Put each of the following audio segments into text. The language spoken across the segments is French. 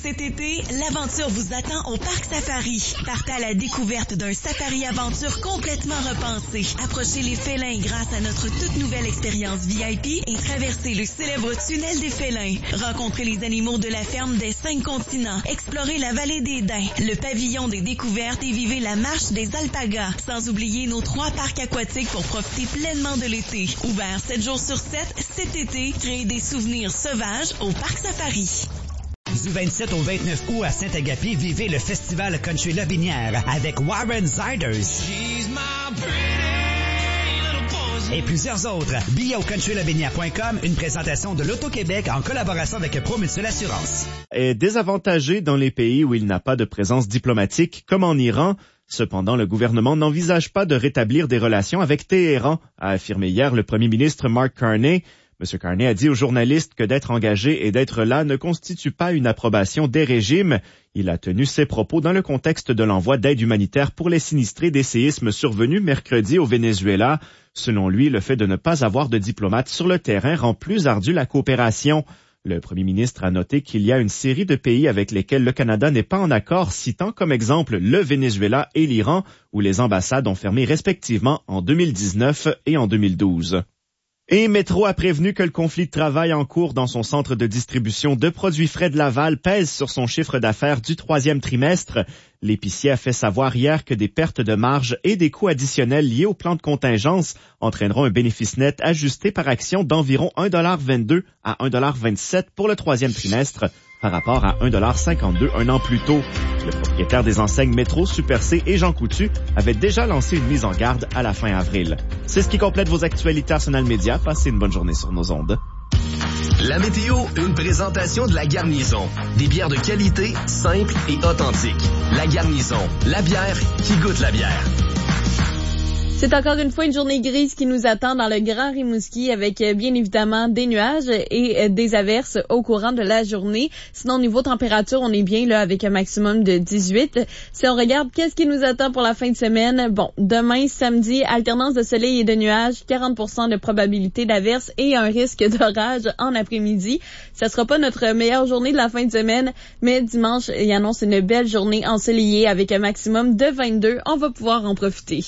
Cet été, l'aventure vous attend au Parc Safari. Partez à la découverte d'un safari-aventure complètement repensé. Approchez les félins grâce à notre toute nouvelle expérience VIP et traversez le célèbre tunnel des félins. Rencontrez les animaux de la ferme des 5 continents. Explorez la vallée des Daims, le pavillon des découvertes et vivez la marche des alpagas. Sans oublier nos 3 parcs aquatiques pour profiter pleinement de l'été. Ouvert 7 jours sur 7, cet été, créez des souvenirs sauvages au Parc Safari. Du 27 au 29 août à Saint-Agapi, vivez le festival Country Lobinière avec Warren Ziders et plusieurs autres. Billets au countrylobinière.com, une présentation de l'Auto-Québec en collaboration avec Promutuelle Assurance. Est désavantagé dans les pays où il n'a pas de présence diplomatique, comme en Iran. Cependant, le gouvernement n'envisage pas de rétablir des relations avec Téhéran, a affirmé hier le premier ministre Mark Carney. M. Carney a dit aux journalistes que d'être engagé et d'être là ne constitue pas une approbation des régimes. Il a tenu ses propos dans le contexte de l'envoi d'aide humanitaire pour les sinistrés des séismes survenus mercredi au Venezuela. Selon lui, le fait de ne pas avoir de diplomates sur le terrain rend plus ardue la coopération. Le premier ministre a noté qu'il y a une série de pays avec lesquels le Canada n'est pas en accord, citant comme exemple le Venezuela et l'Iran, où les ambassades ont fermé respectivement en 2019 et en 2012. Et Métro a prévenu que le conflit de travail en cours dans son centre de distribution de produits frais de Laval pèse sur son chiffre d'affaires du 3e trimestre. L'épicier a fait savoir hier que des pertes de marge et des coûts additionnels liés au plan de contingence entraîneront un bénéfice net ajusté par action d'environ 1,22 à 1,27 pour le 3e trimestre par rapport à 1,52 un an plus tôt. Le propriétaire des enseignes Métro, Super C et Jean Coutu avait déjà lancé une mise en garde à la fin avril. C'est ce qui complète vos actualités Arsenal Média. Passez une bonne journée sur nos ondes. La météo, une présentation de La Garnison. Des bières de qualité, simples et authentiques. La Garnison, la bière qui goûte la bière. C'est encore une fois une journée grise qui nous attend dans le Grand Rimouski avec bien évidemment des nuages et des averses au courant de la journée. Sinon, au niveau température, on est bien là avec un maximum de 18. Si on regarde qu'est-ce qui nous attend pour la fin de semaine, bon, demain, samedi, alternance de soleil et de nuages, 40% de probabilité d'averse et un risque d'orage en après-midi. Ça sera pas notre meilleure journée de la fin de semaine, mais dimanche, il annonce une belle journée ensoleillée avec un maximum de 22. On va pouvoir en profiter.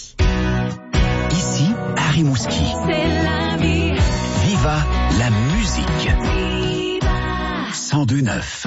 Ici, à Rimouski. C'est la vie. Viva la musique. Viva. 102.9.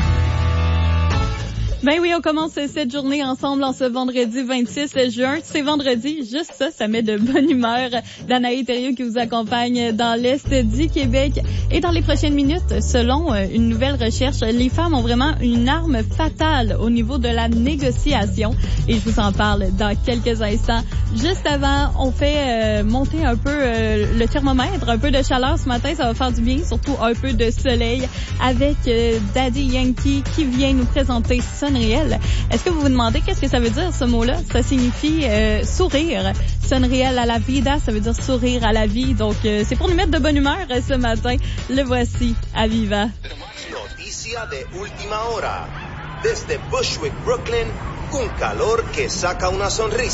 Ben oui, on commence cette journée ensemble en ce vendredi 26 juin. C'est vendredi, juste ça met de bonne humeur. Danaï Thériault qui vous accompagne dans l'Est du Québec. Et dans les prochaines minutes, selon une nouvelle recherche, les femmes ont vraiment une arme fatale au niveau de la négociation. Et je vous en parle dans quelques instants. Juste avant, on fait monter un peu le thermomètre, un peu de chaleur ce matin. Ça va faire du bien, surtout un peu de soleil avec Daddy Yankee qui vient nous présenter Sonriel. Est-ce que vous vous demandez qu'est-ce que ça veut dire ce mot-là? Ça signifie sourire. Sonriel à la vida, ça veut dire sourire à la vie. Donc c'est pour nous mettre de bonne humeur ce matin. Le voici à Viva. Noticia de última hora. Desde Bushwick, Brooklyn, un calor que saca una sonrisa.